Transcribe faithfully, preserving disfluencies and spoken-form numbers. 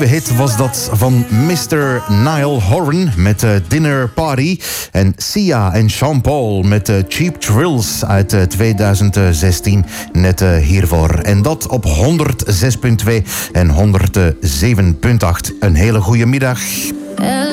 nieuwe hit was dat van mister Niall Horan met uh, Dinner Party. En Sia en Sean Paul met uh, Cheap Thrills uit uh, twintig zestien. Net uh, hiervoor. En dat op honderdzes komma twee en honderdzeven komma acht. Een hele goede middag.